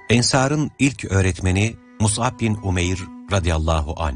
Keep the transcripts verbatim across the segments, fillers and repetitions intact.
Ensar'ın ilk öğretmeni Mus'ab bin Umeyr radıyallahu anh.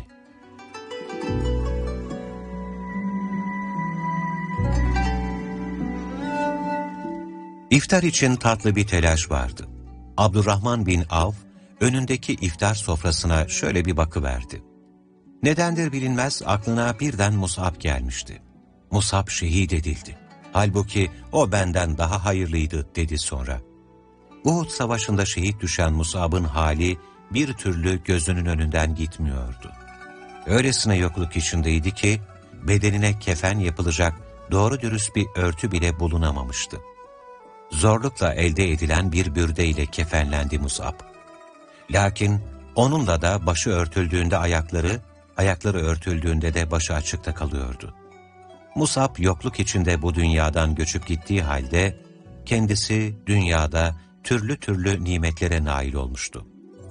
İftar için tatlı bir telaş vardı. Abdurrahman bin Avf, önündeki iftar sofrasına şöyle bir bakıverdi. Nedendir bilinmez aklına birden Mus'ab gelmişti. Mus'ab şehit edildi. Halbuki o benden daha hayırlıydı dedi sonra. Uhud savaşında şehit düşen Mus'ab'ın hali bir türlü gözünün önünden gitmiyordu. Öylesine yokluk içindeydi ki bedenine kefen yapılacak doğru dürüst bir örtü bile bulunamamıştı. Zorlukla elde edilen bir bürdeyle kefenlendi Mus'ab. Lakin onunla da başı örtüldüğünde ayakları, ayakları örtüldüğünde de başı açıkta kalıyordu. Mus'ab yokluk içinde bu dünyadan göçüp gittiği halde kendisi dünyada türlü türlü nimetlere nail olmuştu.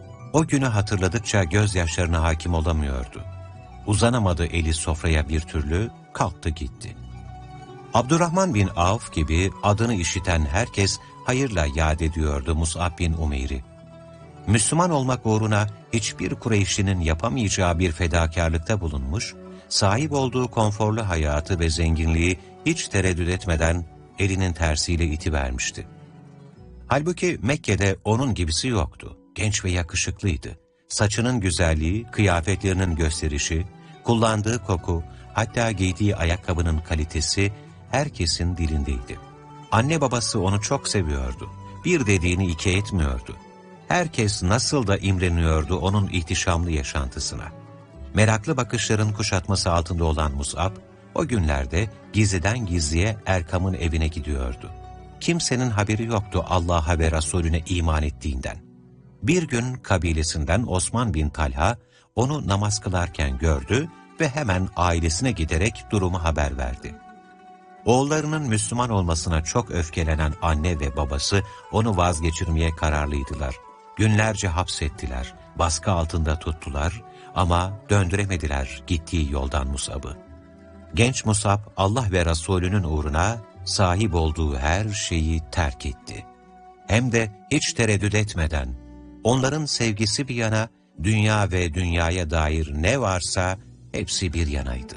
O günü hatırladıkça gözyaşlarına hakim olamıyordu. Uzanamadı eli sofraya bir türlü, kalktı gitti. Abdurrahman bin Avf gibi adını işiten herkes hayırla yad ediyordu Mus'ab bin Umeyr'i. Müslüman olmak uğruna hiçbir Kureyşlinin yapamayacağı bir fedakarlıkta bulunmuş, sahip olduğu konforlu hayatı ve zenginliği hiç tereddüt etmeden elinin tersiyle itivermişti. Halbuki Mekke'de onun gibisi yoktu. Genç ve yakışıklıydı. Saçının güzelliği, kıyafetlerinin gösterişi, kullandığı koku, hatta giydiği ayakkabının kalitesi herkesin dilindeydi. Anne babası onu çok seviyordu. Bir dediğini iki etmiyordu. Herkes nasıl da imreniyordu onun ihtişamlı yaşantısına. Meraklı bakışların kuşatması altında olan Mus'ab, o günlerde gizliden gizliye Erkam'ın evine gidiyordu. Kimsenin haberi yoktu Allah'a ve Resulüne iman ettiğinden. Bir gün kabilesinden Osman bin Talha onu namaz kılarken gördü ve hemen ailesine giderek durumu haber verdi. Oğullarının Müslüman olmasına çok öfkelenen anne ve babası onu vazgeçirmeye kararlıydılar. Günlerce hapsettiler, baskı altında tuttular ama döndüremediler gittiği yoldan Mus'ab'ı. Genç Mus'ab Allah ve Resulünün uğruna sahip olduğu her şeyi terk etti. Hem de hiç tereddüt etmeden, onların sevgisi bir yana, dünya ve dünyaya dair ne varsa hepsi bir yanaydı.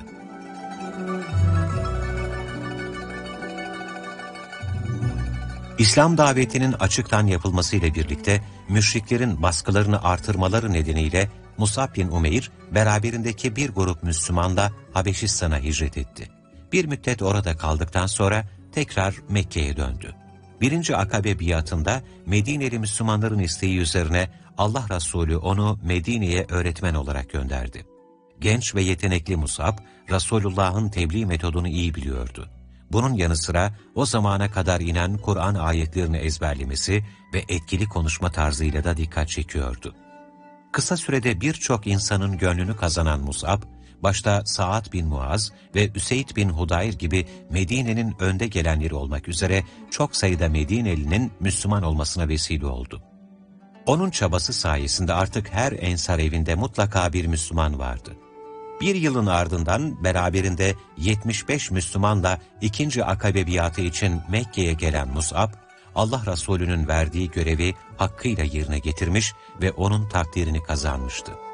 İslam davetinin açıktan yapılmasıyla birlikte müşriklerin baskılarını artırmaları nedeniyle Mus'ab bin Umeyr beraberindeki bir grup Müslümanla Habeşistan'a hicret etti. Bir müddet orada kaldıktan sonra tekrar Mekke'ye döndü. Birinci Akabe biatında Medineli Müslümanların isteği üzerine Allah Resulü onu Medine'ye öğretmen olarak gönderdi. Genç ve yetenekli Mus'ab, Resulullah'ın tebliğ metodunu iyi biliyordu. Bunun yanı sıra o zamana kadar inen Kur'an ayetlerini ezberlemesi ve etkili konuşma tarzıyla da dikkat çekiyordu. Kısa sürede birçok insanın gönlünü kazanan Mus'ab, başta Sa'd bin Muaz ve Üseyd bin Hudayr gibi Medine'nin önde gelenleri olmak üzere çok sayıda Medinelinin Müslüman olmasına vesile oldu. Onun çabası sayesinde artık her ensar evinde mutlaka bir Müslüman vardı. Bir yılın ardından beraberinde yetmiş beş Müslümanla ikinci Akabe biatı için Mekke'ye gelen Mus'ab, Allah Resulü'nün verdiği görevi hakkıyla yerine getirmiş ve onun takdirini kazanmıştı.